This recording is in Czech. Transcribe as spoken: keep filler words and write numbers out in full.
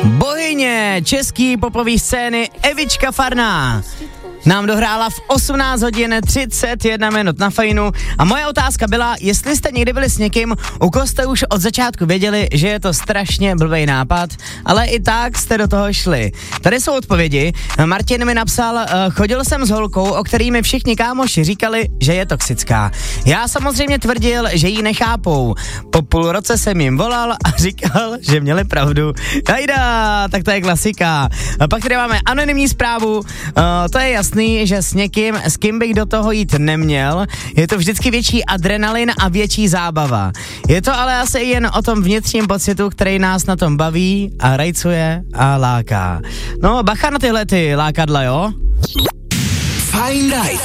Bohyně český popový scény Evička Farná nám dohrála v osmnáct hodin třicet jedna minut na Fajnu a moje otázka byla, jestli jste někdy byli s někým, u koho jste už od začátku věděli, že je to strašně blbej nápad, ale i tak jste do toho šli. Tady jsou odpovědi. Martin mi napsal, chodil jsem s holkou, o který mi všichni kámoši říkali, že je toxická. Já samozřejmě tvrdil, že ji nechápou. Po půl roce jsem jim volal a říkal, že měli pravdu. Ajda, tak to je klasika. A pak tady máme anonymní zprávu, uh, to je jasný, že s někým, s kým bych do toho jít neměl, je to vždycky větší adrenalin a větší zábava. Je to ale asi jen o tom vnitřním pocitu, který nás na tom baví a rajcuje a láká. No, bacha na tyhle ty lákadla, jo? Fajn Life.